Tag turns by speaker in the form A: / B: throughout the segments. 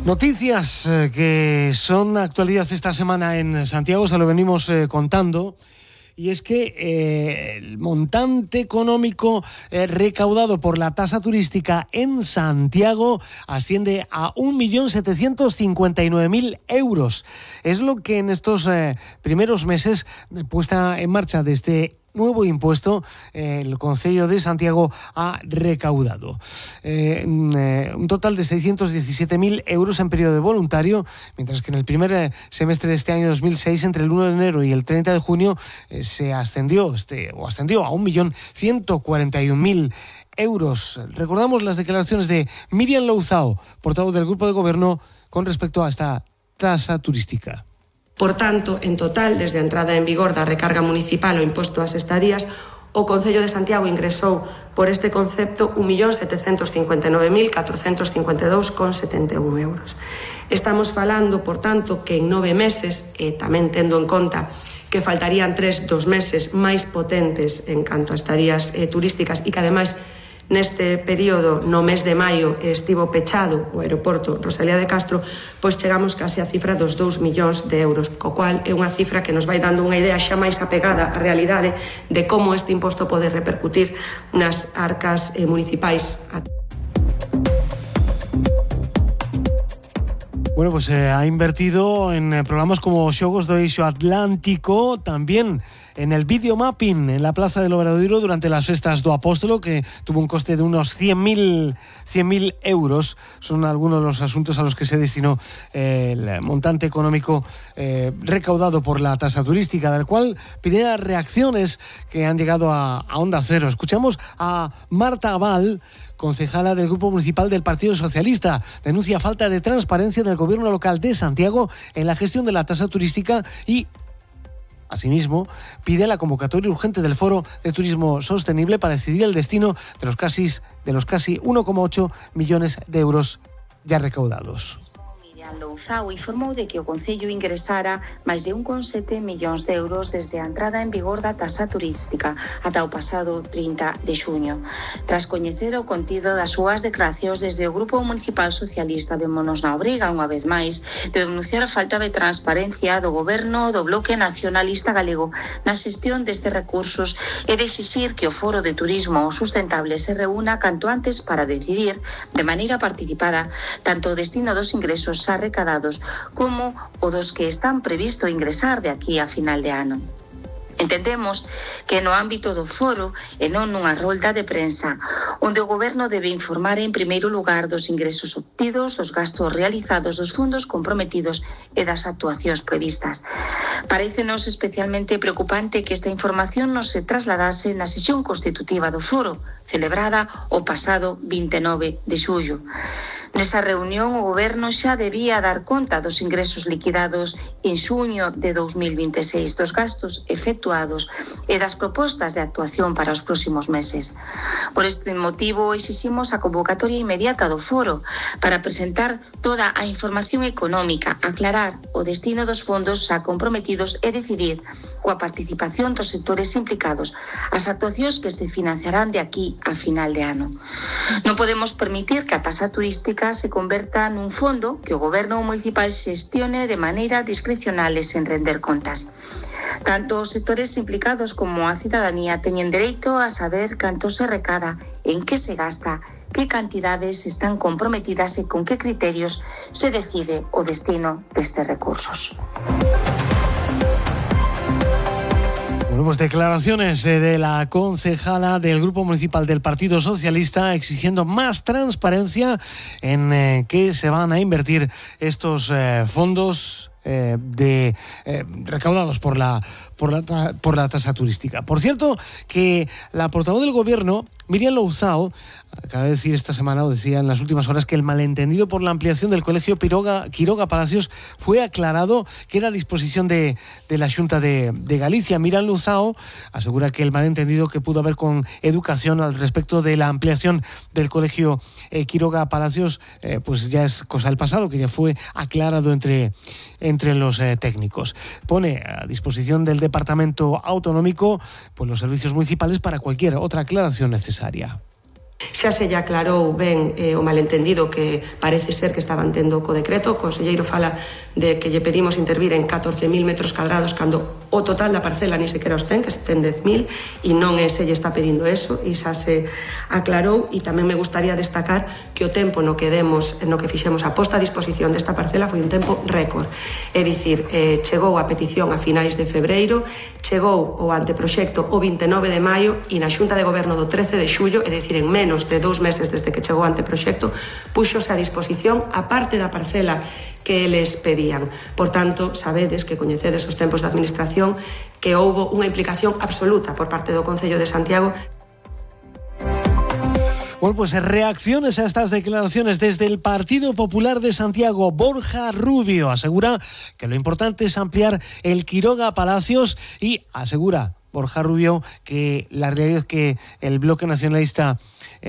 A: Noticias que son actualidad esta semana en Santiago, se lo venimos contando. Y es que el montante económico recaudado por la tasa turística en Santiago asciende a 1.759.000 euros. Es lo que en estos primeros meses de puesta en marcha de este nuevo impuesto, el Concello de Santiago ha recaudado un total de 617.000 euros en periodo de voluntario, mientras que en el primer semestre de este año 2006, entre el 1 de enero y el 30 de junio, se ascendió a 1.141.000 euros. Recordamos las declaraciones de Miriam Louzao, portavoz del Grupo de Gobierno, con respecto a esta tasa turística.
B: Por tanto, en total, desde a entrada en vigor da recarga municipal o imposto ás estarías, o Concello de Santiago ingresou por este concepto 1.759.452,71 euros. Estamos falando, por tanto, que en 9 meses, e tamén tendo en conta que faltarían 2 meses máis potentes en canto a estarías turísticas e que ademais neste período, no mes de maio, estivo pechado o aeroporto Rosalía de Castro, pois chegamos case a cifra dos 2 millóns de euros, co cual é unha cifra que nos vai dando unha idea xa máis apegada á realidade de como este imposto pode repercutir nas arcas municipais.
A: Bueno, pues ha invertido en programas como Xogos do Eixo Atlántico, también en el videomapping en la Plaza del Obradoiro durante las festas do Apóstolo, que tuvo un coste de unos 100.000 euros. Son algunos de los asuntos a los que se destinó el montante económico recaudado por la tasa turística, del cual primera reacciones que han llegado a Onda Cero. Escuchamos a Marta Abal, concejala del Grupo Municipal del Partido Socialista. Denuncia falta de transparencia en el gobierno local de Santiago en la gestión de la tasa turística y, asimismo, pide la convocatoria urgente del Foro de Turismo Sostenible para decidir el destino de los casi 1,8 millones de euros ya recaudados.
C: Louzao informou de que o Concello ingresara máis de 1,7 millóns de euros desde a entrada en vigor da tasa turística ata o pasado 30 de xuño. Tras coñecer o contido das súas declaracións desde o Grupo Municipal Socialista, vémonos na obriga, unha vez máis, de denunciar a falta de transparencia do Goberno do Bloque Nacionalista Galego na xestión destes recursos e de exixir que o Foro de Turismo Sustentable se reúna canto antes para decidir de maneira participada tanto o destino dos ingresos recadados como o dos que están previsto ingresar de aquí a final de ano. Entendemos que no ámbito do foro e non nunha rolda de prensa, onde o Goberno debe informar en primeiro lugar dos ingresos obtidos, dos gastos realizados, dos fondos comprometidos e das actuacións previstas. Parécenos especialmente preocupante que esta información non se trasladase na sesión constitutiva do foro, celebrada o pasado 29 de xullo. Nesa reunión, o Goberno xa debía dar conta dos ingresos liquidados en xuño de 2026, dos gastos efectuados e das propostas de actuación para os próximos meses. Por este motivo, exiximos a convocatoria inmediata do foro para presentar toda a información económica, aclarar o destino dos fondos xa comprometidos e decidir, coa participación dos sectores implicados, as actuacións que se financiarán de aquí a final de ano. Non podemos permitir que a tasa turística se converta nun fondo que o Goberno municipal xestione de maneira discrecional e sen render contas. Tanto os sectores implicados como a cidadanía teñen dereito a saber canto se recada, en que se gasta, que cantidades están comprometidas e con que criterios se decide o destino destes recursos.
A: Nuevas declaraciones de la concejala del Grupo Municipal del Partido Socialista exigiendo más transparencia en qué se van a invertir estos fondos recaudados por la tasa turística. Por cierto, que la portavoz del Gobierno, Miriam Louzao, acaba de decir esta semana, o decía en las últimas horas, que el malentendido por la ampliación del Colegio Quiroga Palacios fue aclarado, que era a disposición de la Xunta de Galicia. Miriam Louzao asegura que el malentendido que pudo haber con Educación al respecto de la ampliación del Colegio Quiroga Palacios pues ya es cosa del pasado, que ya fue aclarado entre los técnicos. Pone a disposición del Departamento Autonómico pues los servicios municipales para cualquier otra aclaración necesaria.
B: Xa se lle aclarou ben o malentendido que parece ser que estaban tendo co decreto. O conselleiro fala de que lle pedimos intervir en 14.000 metros cadrados cando o total da parcela ni sequera os ten, que ten 10.000, e non se lle está pedindo eso, e xa se aclarou. E tamén me gustaría destacar que o tempo no que fixemos a posta a disposición desta parcela foi un tempo récord. É dicir, chegou a petición a finais de febreiro, chegou o anteproxecto o 29 de maio e na Xunta de Goberno do 13 de xullo, é dicir, en menos de 2 meses desde que chegou o anteproxecto, puxose a disposición a parte da parcela que eles pedían. Por tanto, sabedes que coñecedes os tempos da Administración que houbo unha implicación absoluta por parte do Concello de Santiago.
A: Bueno, pues reacciones a estas declaraciones desde el Partido Popular de Santiago. Borja Rubio asegura que lo importante es ampliar el Quiroga Palacios y asegura Borja Rubio que la realidad es que el bloque nacionalista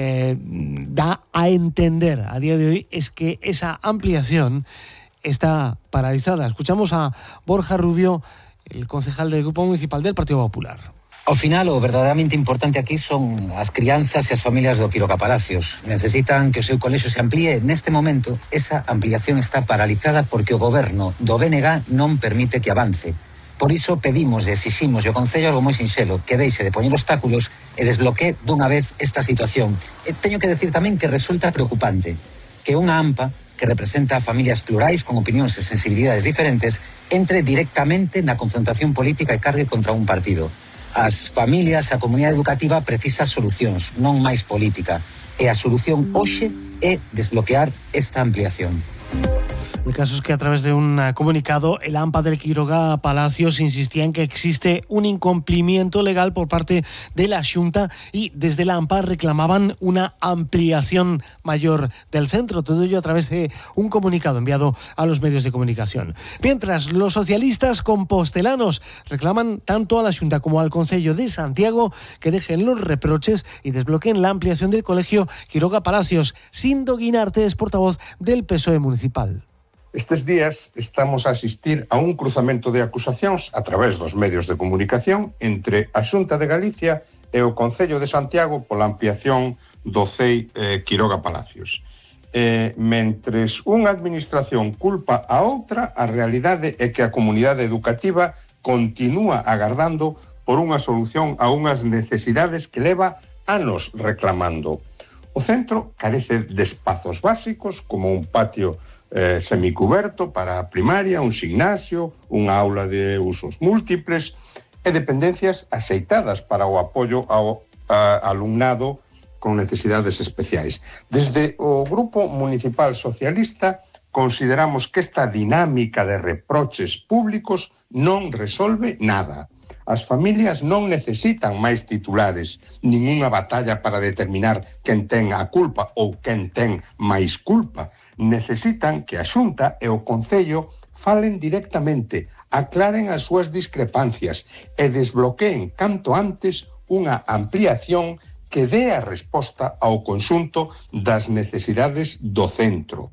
A: da a entender a día de hoy es que esa ampliación está paralizada. Escuchamos a Borja Rubio, el concejal del Grupo Municipal del Partido Popular.
D: Ao final, o verdadeiramente importante aquí son as crianzas e as familias do Quiroga Palacios. Necesitan que o seu colexio se amplíe. Neste momento, esa ampliación está paralizada porque o goberno do BNG non permite que avance. Por iso pedimos e exiximos ao Concello algo moi sinxelo, que deixe de poñer obstáculos e desbloquee dunha vez esta situación. E teño que decir tamén que resulta preocupante que unha AMPA que representa a familias plurais con opinións e sensibilidades diferentes entre directamente na confrontación política e cargue contra un partido. As familias, a comunidade educativa precisa solucións, non máis política. E a solución hoxe é desbloquear esta ampliación.
A: El caso es que a través de un comunicado, el AMPA del Quiroga Palacios insistía en que existe un incumplimiento legal por parte de la Xunta y desde la AMPA reclamaban una ampliación mayor del centro. Todo ello a través de un comunicado enviado a los medios de comunicación. Mientras, los socialistas compostelanos reclaman tanto a la Xunta como al Concello de Santiago que dejen los reproches y desbloqueen la ampliación del colegio Quiroga Palacios. Sindo Guinarte es portavoz del PSOE municipal.
E: Estes días estamos a asistir a un cruzamento de acusacións a través dos medios de comunicación entre a Xunta de Galicia e o Concello de Santiago pola ampliación do CEI Quiroga Palacios. Mentres unha administración culpa a outra, a realidade é que a comunidade educativa continúa agardando por unha solución a unhas necesidades que leva anos reclamando. O centro carece de espazos básicos como un patio semicuberto para a primaria, un gimnasio, unha aula de usos múltiples e dependencias axeitadas para o apoio ao alumnado con necesidades especiais. Desde o Grupo Municipal Socialista consideramos que esta dinámica de reproches públicos non resolve nada. As familias non necesitan máis titulares, ningunha batalla para determinar quen ten a culpa ou quen ten máis culpa. Necesitan que a Xunta e o Concello falen directamente, aclaren as súas discrepancias e desbloqueen canto antes unha ampliación que dé a resposta ao conxunto das necesidades do centro.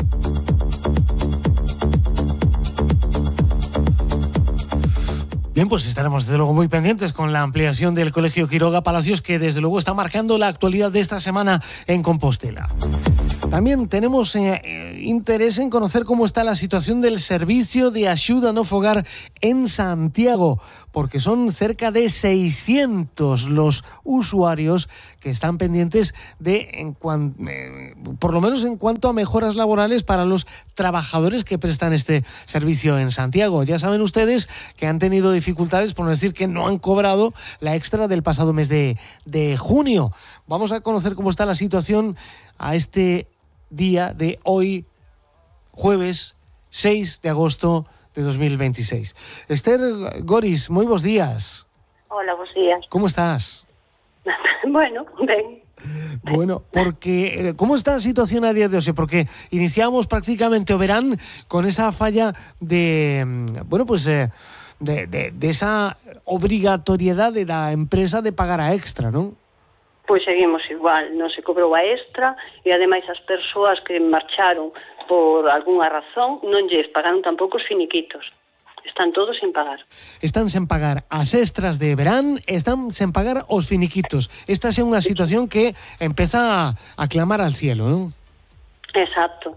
A: Bien, pues estaremos desde luego muy pendientes con la ampliación del Colegio Quiroga Palacios, que desde luego está marcando la actualidad de esta semana en Compostela. También tenemos interés en conocer cómo está la situación del servicio de axuda no fogar en Santiago, porque son cerca de 600 los usuarios que están pendientes de, por lo menos en cuanto a mejoras laborales para los trabajadores que prestan este servicio en Santiago. Ya saben ustedes que han tenido dificultades, por no decir que no han cobrado la extra del pasado mes de junio. Vamos a conocer cómo está la situación a este día de hoy, jueves 6 de agosto de 2026. Esther Goris, moi bons días.
F: Hola, bons días.
A: ¿Cómo estás?
F: Bueno, ben.
A: Bueno, porque ¿cómo está a situación a día de hoxe? Porque iniciamos prácticamente o verán con esa falla de, bueno, pues de esa obrigatoriedade da empresa de pagar a extra, non?
F: Pois seguimos igual, non se cobrou a extra e ademais as persoas que marcharon por algunha razón non lles pagaron tampouco os finiquitos. Están todos sen pagar.
A: Están sen pagar as extras de verán, están sen pagar os finiquitos. Esta é unha situación que empeza a clamar al cielo, non?
F: Exacto.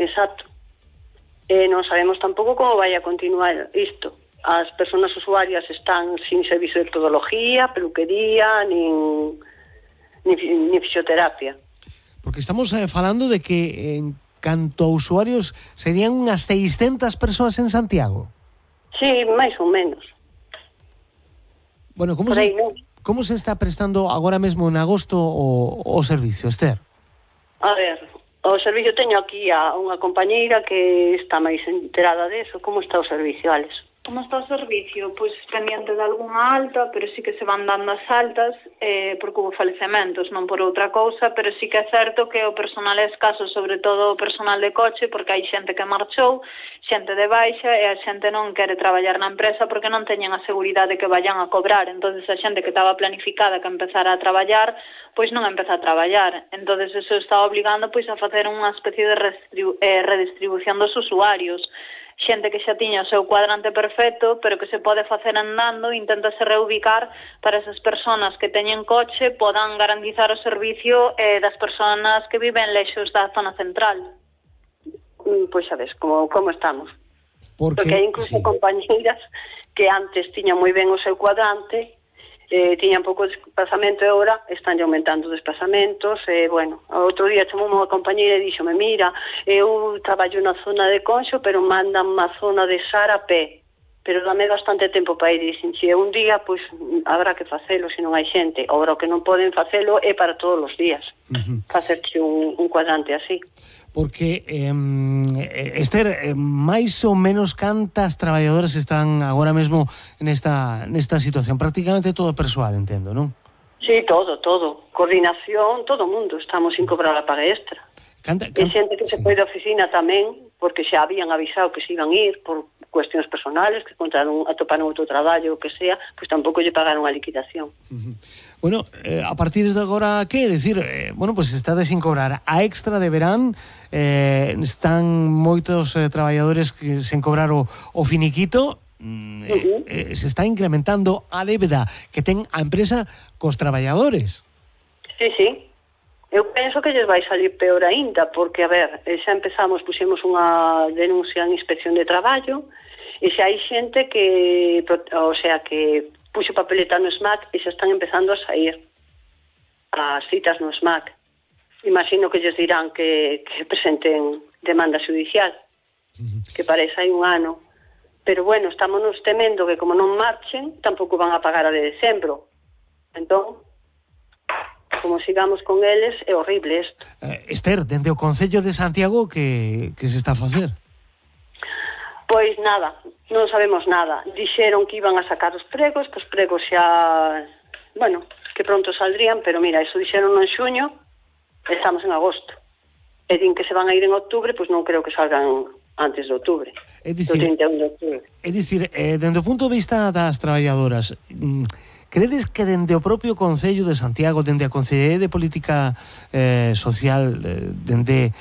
F: Non sabemos tampouco como vai a continuar isto. As persoas usuarias están sin servicio de podología, peluquería, nin fisioterapia.
A: Porque estamos falando de que en canto a usuarios serían unhas 600 persoas en Santiago.
F: Sí, máis ou menos.
A: Bueno, como se está prestando agora mesmo en agosto o servicio, Esther?
F: A ver, o servicio teño aquí a unha compañeira que está máis enterada deso. Como está o servicio, Alex?
G: Como está o servicio? Pois pendiente de algunha alta, pero sí que se van dando as altas porque houve falecementos, non por outra cousa, pero sí que é certo que o personal é escaso, sobre todo o personal de coche, porque hai xente que marchou, xente de baixa, e a xente non quere traballar na empresa porque non teñen a seguridade que vayan a cobrar. Entonces a xente que estaba planificada que empezara a traballar, pois non empeza a traballar. Entonces eso está obligando pois a facer unha especie de redistribución dos usuarios. Xente que xa tiña o seu cuadrante perfecto, pero que se pode facer andando, inténtase reubicar para esas persoas que teñen coche podan garantizar o servicio das persoas que viven lexos da zona central.
F: Pois sabes como estamos.
A: Porque
F: hai incluso compañeiras que antes tiñan moi ben o seu cuadrante, tiñan pouco desplazamento e agora están aumentando os desplazamentos. Bueno, outro día chamou unha compañeira e díxome, mira, eu traballo na zona de Conxo, pero mandan má zona de Sar a pé, pero dame bastante tempo para ir. E dixen, se un día, pois habrá que facelo se non hai xente. Agora o que non poden facelo é para todos os días, facerche un cuadrante así.
A: Porque, Esther, máis ou menos cantas traballadoras están agora mesmo nesta situación? Prácticamente todo o persoal, entendo, non?
F: Sí, todo. Coordinación, todo o mundo. Estamos sin cobrar a paga extra. E xente que se foi da oficina tamén, porque xa habían avisado que se iban ir por cuestións personales, que atoparon outro traballo, o que sea, pois tampouco lle pagaron a liquidación.
A: Bueno, a partir de agora, que decir? Bueno, pois estades sin cobrar a extra de verán, están moitos traballadores que sen cobrar o finiquito, se está incrementando a débeda que ten a empresa cos traballadores.
F: Sí. Eu penso que lles vai salir peor aínda, porque, a ver, xa puxemos unha denuncia en Inspección de Traballo, e xa hai xente que puxo papeleta no SMAC e xa están empezando a sair as citas no SMAC. Imagino que lles dirán que presenten demanda judicial, que para eso hai un ano. Pero, bueno, estamos temendo que como non marchen, tampouco van a pagar a de decembro. Entón, como sigamos con eles, é horrible isto.
A: Esther, dende o Concello de Santiago, que se está a facer?
F: Pois nada, non sabemos nada. Dixeron que iban a sacar os pregos, que os pregos xa, bueno, que pronto saldrían, pero mira, eso dixeron en xuño, estamos en agosto. E din que se van a ir en outubro, pois non creo que salgan antes de outubro.
A: É dicir, dende o punto de vista das traballadoras, credes que dende o propio Concello de Santiago, dende a Consellería de Política Social, dende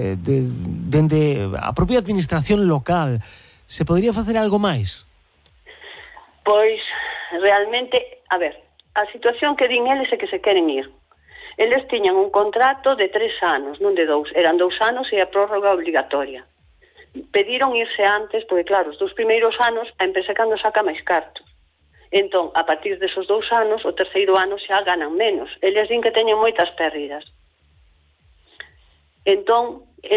A: a propia administración local, se podría facer algo máis?
F: Pois, realmente, a ver, a situación que din eles é que se queren ir. Eles tiñan un contrato de 3 anos, non de 2, eran 2 anos e a prórroga obligatoria. Pediron irse antes, porque claro, os 2 primeiros anos a empresa cando saca máis cartos. Entón, a partir desos 2 anos, o terceiro ano xa ganan menos. Eles din que teñen moitas pérdidas. Entón,